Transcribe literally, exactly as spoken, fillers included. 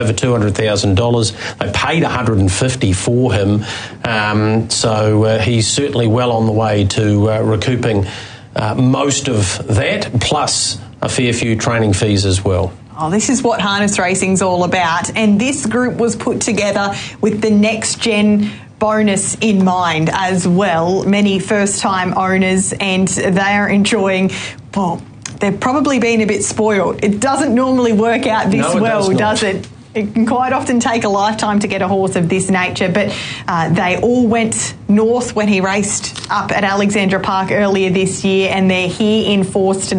over two hundred thousand dollars. They paid one hundred fifty for him, um, so uh, he's certainly well on the way to uh, recouping uh, most of that, plus a fair few training fees as well. Oh, this is what harness racing's all about, and this group was put together with the next gen bonus in mind as well. Many first-time owners, and they are enjoying, well, they've probably been a bit spoiled. It doesn't normally work out this no, it well, does, does it? It can quite often take a lifetime to get a horse of this nature, but uh, they all went north when he raced up at Alexandra Park earlier this year, and they're here in force tonight.